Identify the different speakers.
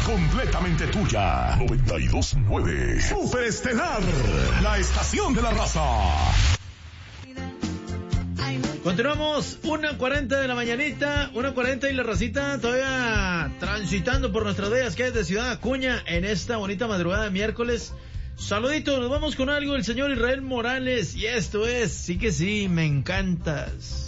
Speaker 1: completamente tuya. 92.9 Superestelar, la estación de la raza.
Speaker 2: Continuamos, 1:40 de la mañanita, 1:40 y la racita todavía transitando por nuestras bellas calles de Ciudad Acuña en esta bonita madrugada de miércoles. Saludito, nos vamos con algo del señor Israel Morales y esto es, sí que sí, me encantas.